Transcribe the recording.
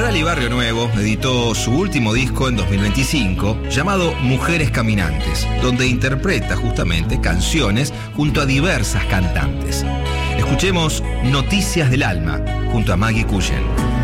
Rally Barrio Nuevo editó su último disco en 2025, llamado Mujeres Caminantes, donde interpreta justamente canciones junto a diversas cantantes. Escuchemos Noticias del Alma, junto a Maggie Cullen.